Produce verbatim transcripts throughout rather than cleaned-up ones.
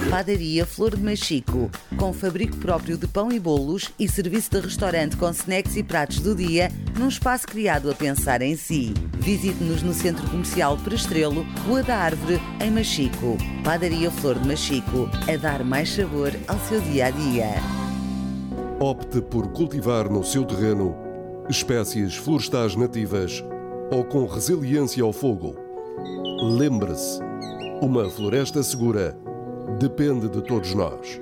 Padaria Flor de Machico, com fabrico próprio de pão e bolos e serviço de restaurante com snacks e pratos do dia, num espaço criado a pensar em si. Visite-nos no Centro Comercial Prestrelo, Rua da Árvore, em Machico. Padaria Flor de Machico, a dar mais sabor ao seu dia-a-dia. Opte por cultivar no seu terreno espécies florestais nativas ou com resiliência ao fogo. Lembre-se, uma floresta segura depende de todos nós.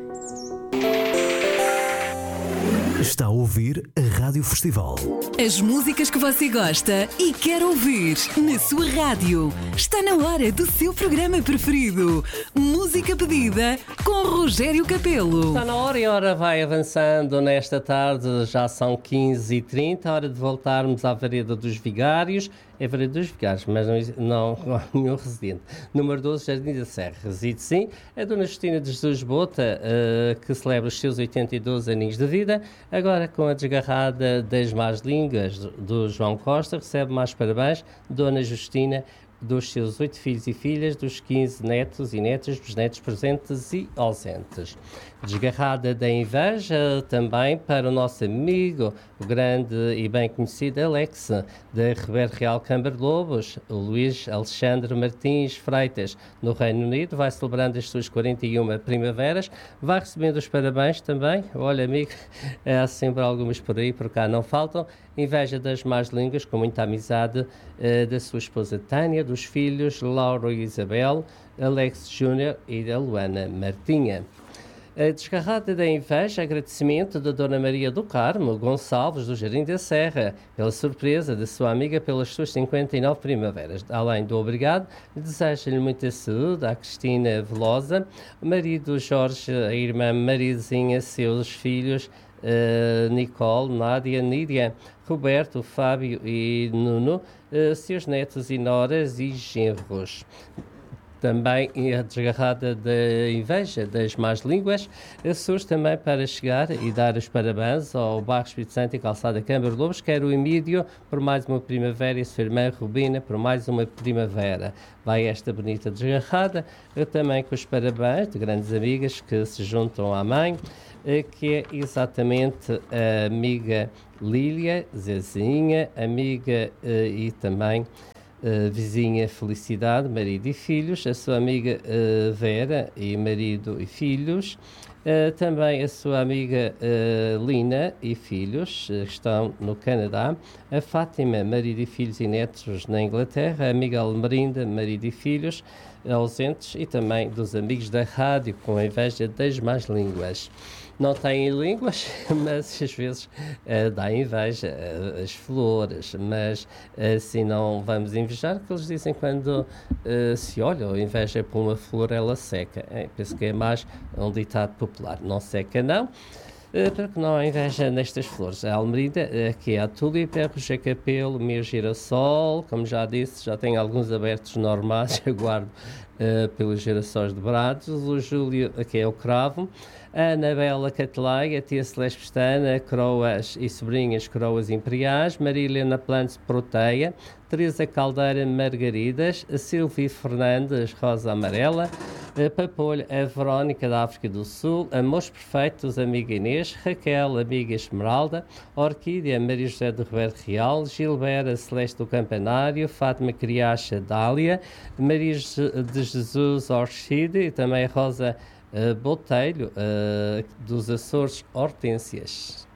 Está a ouvir a Rádio Festival. As músicas que você gosta e quer ouvir na sua rádio. Está na hora do seu programa preferido. Música pedida com Rogério Capelo. Está na hora e a hora vai avançando nesta tarde. Já são quinze e trinta, hora de voltarmos à Vereda dos Vigários. É Vereda dos Vigários, mas não, não, não há nenhum residente. Número doze, Jardim da Serra. Reside sim a Dona Justina de Jesus Bota, uh, que celebra os seus oitenta e dois aninhos de vida. Agora, com a desgarrada das más línguas do João Costa, recebe mais parabéns Dona Justina, dos seus oito filhos e filhas, dos quinze netos e netas, bisnetos presentes e ausentes. Desgarrada da inveja também para o nosso amigo, o grande e bem conhecido Alex, da Ribeiro Real Câmara de Lobos, o Luís Alexandre Martins Freitas, no Reino Unido, vai celebrando as suas quarenta e uma primaveras, vai recebendo os parabéns também. Olha, amigo, há sempre algumas por aí, por cá não faltam. Inveja das más línguas, com muita amizade uh, da sua esposa Tânia, dos filhos Laura e Isabel, Alex Júnior e da Luana Martinha. A desgarrada da inveja, agradecimento da Dona Maria do Carmo Gonçalves, do Jardim da Serra, pela surpresa da sua amiga pelas suas cinquenta e nove primaveras. Além do obrigado, deseja-lhe muita saúde à Cristina Velosa, o marido Jorge, a irmã Marizinha, seus filhos Uh, Nicole, Nádia, Nídia, Roberto, Fábio e Nuno, uh, seus netos e noras e genros. Também a desgarrada da inveja das más línguas surge também para chegar e dar os parabéns ao Bairro Espírito Santo e Calçada Câmara de Lobos, quer o Emílio por mais uma primavera e sua irmã Rubina por mais uma primavera. Vai esta bonita desgarrada, eu também com os parabéns de grandes amigas que se juntam à mãe, que é exatamente a amiga Lília, Zezinha, amiga e também Uh, vizinha Felicidade, marido e filhos, a sua amiga uh, Vera e marido e filhos, uh, também a sua amiga uh, Lina e filhos, uh, estão no Canadá, a Fátima, marido e filhos e netos na Inglaterra, a amiga Almerinda, marido e filhos ausentes, e também dos amigos da rádio com a inveja das más línguas. Não têm línguas, mas às vezes uh, dá inveja, uh, as flores, mas assim uh, não vamos invejar, que eles dizem quando uh, se olha, ou inveja por uma flor, ela seca. É, penso que é mais um ditado popular, não seca não. Uh, porque não há inveja nestas flores. A Almerida, uh, que é a tulipa, a Roger Capelo, o meu girassol, como já disse, já tenho alguns abertos normais, aguardo uh, pelos girassóis dobrados, o Júlio, que é o cravo, a Anabela Cateleia, a tia Celeste Pestana, Croas e sobrinhas Croas Imperiais, Maria Helena Plantes Proteia, Teresa Caldeira Margaridas, a Silvia Fernandes Rosa Amarela, a Papolha, a Verónica da África do Sul, Amores Perfeitos, amiga Inês, Raquel, amiga Esmeralda, Orquídea, Maria José do Ribeiro Real, Gilbera Celeste do Campanário, Fátima Criacha Dália, Maria de Jesus Orchide e também Rosa Uh, Botelho, uh, dos Açores Hortênsias.